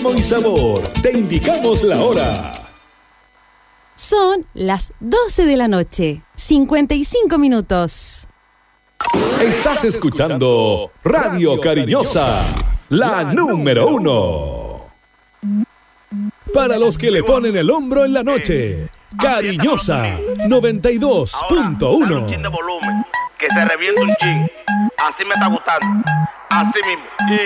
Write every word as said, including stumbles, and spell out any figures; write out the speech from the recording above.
ritmo y sabor. Te indicamos la hora. Son las doce de la noche, cincuenta y cinco minutos. Estás escuchando Radio Cariñosa, la número uno. Para los que le ponen el hombro en la noche, Cariñosa noventa y dos punto uno. Un chin de volumen, que se reviente un chin. Así me está gustando. Así mismo. Y